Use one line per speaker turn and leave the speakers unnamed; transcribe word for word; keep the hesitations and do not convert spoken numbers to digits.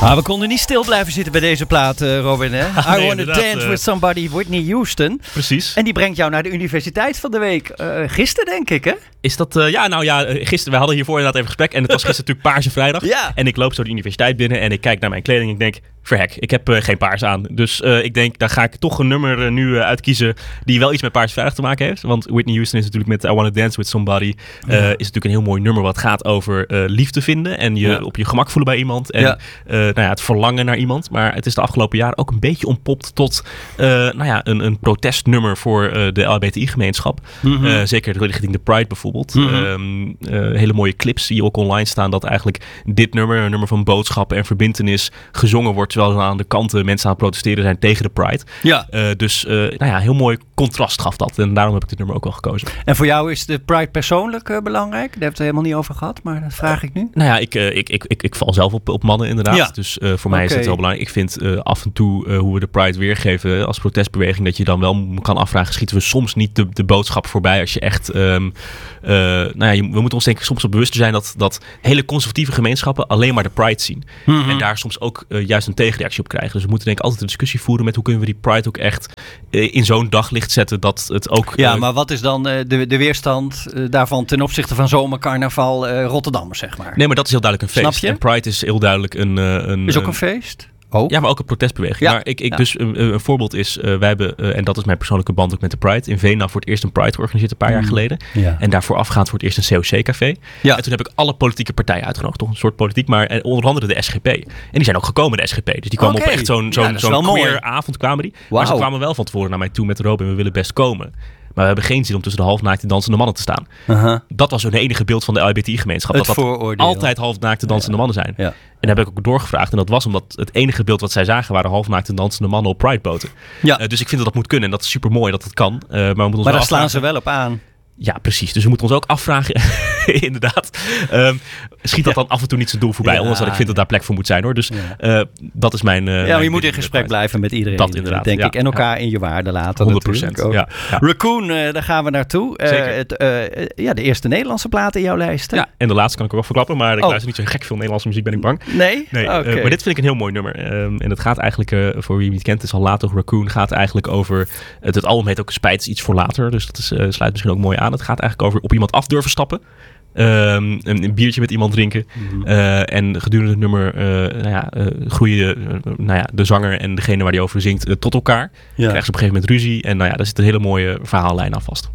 Ah, we konden niet stil blijven zitten bij deze plaat, uh, Robin. Hè?
Ah, nee,
I Wanna Dance uh, With Somebody, Whitney Houston.
Precies.
En die brengt jou naar de Universiteit van de Week. Uh, gisteren, denk ik, hè?
Is dat... Uh, ja, nou ja, gisteren... We hadden hiervoor inderdaad even gesprek. En het was gisteren natuurlijk Paarse Vrijdag.
Ja.
En ik loop zo de universiteit binnen en ik kijk naar mijn kleding en ik denk... Verhek, ik heb uh, geen paars aan. Dus uh, ik denk, daar ga ik toch een nummer uh, nu uh, uitkiezen die wel iets met Paarse Vrijdag te maken heeft. Want Whitney Houston is natuurlijk met I Wanna Dance With Somebody. Uh, ja. Is natuurlijk een heel mooi nummer wat gaat over uh, liefde vinden. En je ja. op je gemak voelen bij iemand. En ja. uh, nou ja, het verlangen naar iemand. Maar het is de afgelopen jaren ook een beetje ontpopt tot uh, nou ja, een, een protestnummer voor uh, de L H B T I-gemeenschap. Mm-hmm. Uh, zeker richting de Pride bijvoorbeeld. Mm-hmm. Uh, uh, hele mooie clips die ook online staan. Dat eigenlijk dit nummer, een nummer van boodschappen en verbintenis, gezongen wordt. Terwijl aan de kanten mensen aan het protesteren zijn tegen de Pride.
Ja.
Uh, dus uh, nou ja, heel mooi contrast gaf dat. En daarom heb ik dit nummer ook wel gekozen.
En voor jou is de Pride persoonlijk uh, belangrijk? Daar hebben we het helemaal niet over gehad, maar dat vraag ik nu.
Uh, nou ja, ik, uh, ik, ik, ik, ik val zelf op, op mannen inderdaad. Ja. Dus uh, voor mij okay. is het wel belangrijk. Ik vind uh, af en toe uh, hoe we de Pride weergeven als protestbeweging, dat je dan wel kan afvragen, schieten we soms niet de, de boodschap voorbij als je echt... Um, uh, nou ja, je, we moeten ons denk ik soms op bewust zijn dat, dat hele conservatieve gemeenschappen alleen maar de Pride zien. Mm-hmm. En daar soms ook uh, juist een tegenreactie op krijgen. Dus we moeten denk ik altijd een discussie voeren met hoe kunnen we die Pride ook echt uh, in zo'n daglicht zetten dat het ook...
Ja,
uh,
maar wat is dan uh, de, de weerstand uh, daarvan ten opzichte van zomercarnaval uh, Rotterdammers, zeg maar?
Nee, maar dat is heel duidelijk een feest.
Snap je?
En Pride is heel duidelijk een... Uh, een
is ook een feest? Ook?
Ja, maar ook een protestbeweging.
Ja.
Maar ik, ik
ja.
dus een, een voorbeeld is, uh, wij hebben, uh, en dat is mijn persoonlijke band ook met de Pride, in Veenendaal voor het eerst een Pride georganiseerd een paar mm. jaar geleden.
Ja.
En daarvoor afgaand voor het eerst een C O C-café.
Ja.
En toen heb ik alle politieke partijen uitgenodigd, toch een soort politiek, maar en onder andere de S G P. En die zijn ook gekomen, de S G P. Dus die kwamen
okay.
op echt zo'n, zo'n,
ja,
zo'n queer avond kwamen die.
Wow.
Maar ze kwamen wel van tevoren naar mij toe met Robin, we willen best komen. Maar we hebben geen zin om tussen de halfnaakte dansende mannen te staan. Uh-huh. Dat was hun enige beeld van de L H B T I-gemeenschap.
Het
dat dat
vooroordeel.
altijd halfnaakte dansende ja. mannen zijn.
Ja.
En daar heb ik ook doorgevraagd. En dat was omdat het enige beeld wat zij zagen waren halfnaakte dansende mannen op Prideboten. Ja. Uh, dus ik vind dat dat moet kunnen. En dat is super mooi dat het kan. Uh, maar we moeten ons
maar daar
afvragen.
Slaan ze wel op aan.
Ja, precies. Dus we moeten ons ook afvragen, inderdaad. Um, schiet dat ja. dan af en toe niet zijn doel voorbij? Ja, ondanks dat ik vind ja. dat daar plek voor moet zijn, hoor. Dus ja. uh, dat is mijn... Uh,
ja, maar je moet in gesprek blijven met iedereen.
Dat inderdaad,
denk
ja.
ik. En elkaar ja. in je waarde laten.
honderd procent. Ja.
Ja. Raccoon, uh, daar gaan we naartoe. Uh, het, uh, ja, de eerste Nederlandse plaat in jouw lijst. Hè?
Ja, en de laatste kan ik ook wel verklappen. Maar ik
oh.
luister niet zo gek veel Nederlandse muziek, ben ik bang.
Nee?
nee
okay.
uh, maar dit vind ik een heel mooi nummer. Um, en het gaat eigenlijk, uh, voor wie het niet kent, het is al later. Raccoon gaat eigenlijk over... Het, het album heet ook Spijt is iets voor later. Dus dat is, uh, sluit misschien ook mooi aan. Het gaat eigenlijk over op iemand af durven stappen. Um, een, een biertje met iemand drinken. Mm-hmm. Uh, en gedurende het nummer uh, nou ja, uh, groeien uh, nou ja, de zanger en degene waar die over zingt uh, tot elkaar. Ja. Krijgen ze op een gegeven moment ruzie. En nou ja, daar zit een hele mooie verhaallijn aan vast.